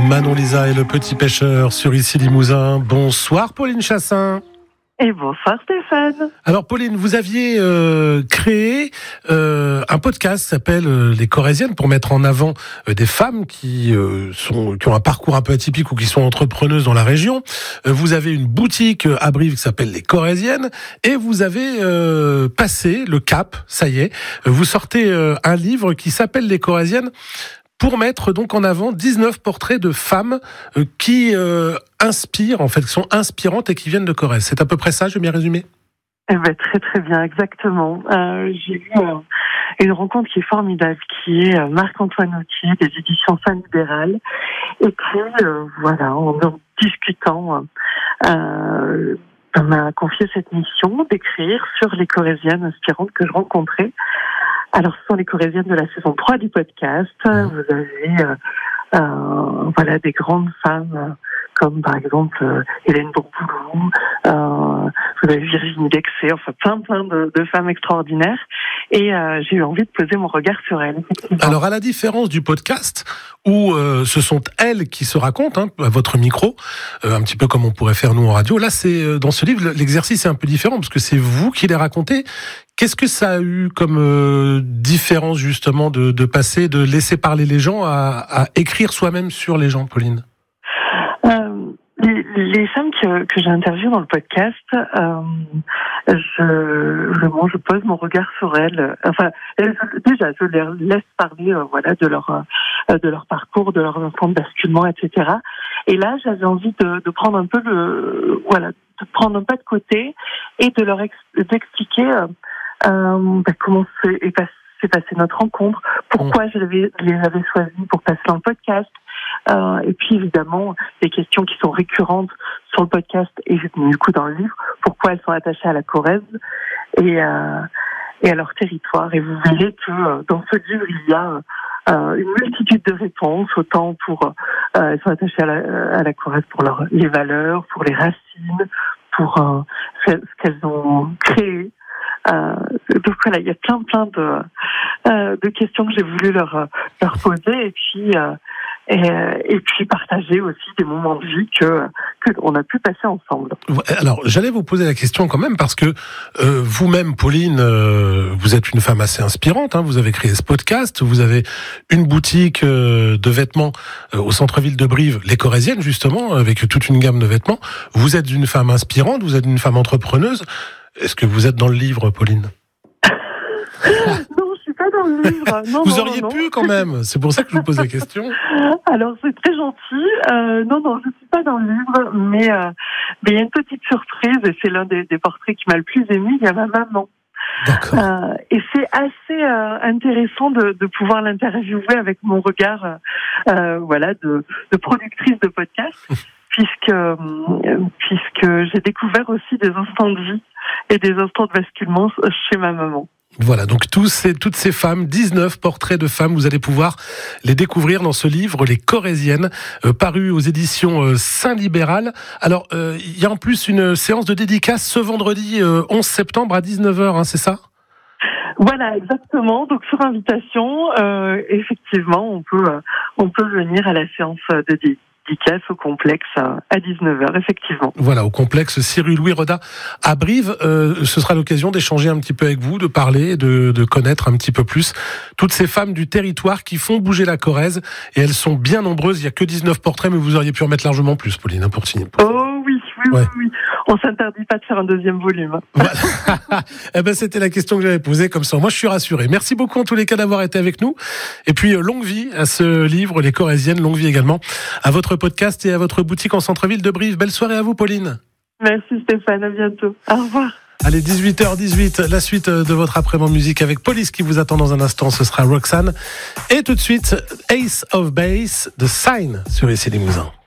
Manon Lisa et le petit pêcheur sur Ici Limousin. Bonsoir Pauline Chassin. Et bonsoir Stéphane. Alors Pauline, vous aviez créé un podcast qui s'appelle Les Corésiennes pour mettre en avant des femmes qui ont un parcours un peu atypique ou qui sont entrepreneuses dans la région. Vous avez une boutique à Brive qui s'appelle Les Corésiennes et vous avez passé le cap, ça y est. Vous sortez un livre qui s'appelle Les Corésiennes pour mettre donc en avant 19 portraits de femmes qui inspirent, en fait, qui sont inspirantes et qui viennent de Corrèze. C'est à peu près ça, je vais bien résumer ? Eh ben, très très bien, exactement. J'ai eu une rencontre qui est formidable, qui est Marc-Antoine Autier des éditions Femme Libérale, et qui, en discutant, m'a confié cette mission d'écrire sur les Corésiennes inspirantes que je rencontrais. Alors, ce sont les Corésiennes de la saison 3 du podcast. Vous avez des grandes femmes comme par exemple Hélène Bourboulou, vous avez Virginie Dexé, enfin plein de femmes extraordinaires. Et j'ai eu envie de poser mon regard sur elles. Alors, à la différence du podcast, où ce sont elles qui se racontent, à votre micro, un petit peu comme on pourrait faire nous en radio, là, c'est dans ce livre, l'exercice est un peu différent, parce que c'est vous qui les racontez. Qu'est-ce que ça a eu comme différence, justement, de passer, de laisser parler les gens à écrire soi-même sur les gens, Pauline ? Les femmes que j'ai interviewées dans le podcast, je pose mon regard sur elles. Enfin, déjà, je les laisse parler, de leur parcours, de leur instant de basculement, etc. Et là, j'avais envie de prendre un peu de prendre un pas de côté et de leur d'expliquer comment s'est passée notre rencontre, pourquoi je les avais choisies pour passer dans le podcast. Et puis évidemment, des questions qui sont récurrentes sur le podcast et du coup dans le livre, pourquoi elles sont attachées à la Corrèze et à leur territoire. Et vous verrez que dans ce livre, il y a une multitude de réponses, autant pour elles sont attachées à la Corrèze pour les valeurs, pour les racines, pour ce qu'elles ont créé. Donc voilà, il y a plein de questions que j'ai voulu leur poser et puis partager aussi des moments de vie que on a pu passer ensemble. Alors, j'allais vous poser la question quand même parce que vous-même, Pauline, vous êtes une femme assez inspirante. Vous avez créé ce podcast, vous avez une boutique de vêtements au centre-ville de Brive, les Corésiennes justement, avec toute une gamme de vêtements. Vous êtes une femme inspirante, vous êtes une femme entrepreneuse. Est-ce que vous êtes dans le livre, Pauline ? Non, je suis pas dans le livre. Non, vous auriez pu quand même. C'est pour ça que je vous pose la question. Alors, c'est très gentil. Non, je suis pas dans le livre, mais il y a une petite surprise et c'est l'un des portraits qui m'a le plus ému. Il y a ma maman. D'accord. Et c'est assez intéressant de pouvoir l'interviewer avec mon regard, de productrice de podcast. Puisque j'ai découvert aussi des instants de vie et des instants de basculement chez ma maman. Voilà, donc toutes ces femmes, 19 portraits de femmes, vous allez pouvoir les découvrir dans ce livre, Les Corésiennes, paru aux éditions Saint-Libéral. Alors, il y a en plus une séance de dédicace ce vendredi 11 septembre à 19h, c'est ça ? Voilà, exactement. Donc, sur invitation, effectivement, on peut venir à la séance de dédicace au complexe à 19h, effectivement. Voilà, au complexe Cyrus Louis Roda à Brive. Ce sera l'occasion d'échanger un petit peu avec vous, de parler, de connaître un petit peu plus toutes ces femmes du territoire qui font bouger la Corrèze. Et elles sont bien nombreuses. Il n'y a que 19 portraits, mais vous auriez pu en mettre largement plus, Pauline, pour signer. Oh oui. On s'interdit pas de faire un deuxième volume. Voilà. C'était la question que j'avais posée, comme ça. Moi, je suis rassuré. Merci beaucoup, en tous les cas, d'avoir été avec nous. Et puis, longue vie à ce livre, Les Corésiennes. Longue vie également à votre podcast et à votre boutique en centre-ville de Brive. Belle soirée à vous, Pauline. Merci, Stéphane. À bientôt. Au revoir. Allez, 18h18, la suite de votre après-midi musique avec Police qui vous attend dans un instant. Ce sera Roxane. Et tout de suite, Ace of Base de Sign sur Ici Limousin.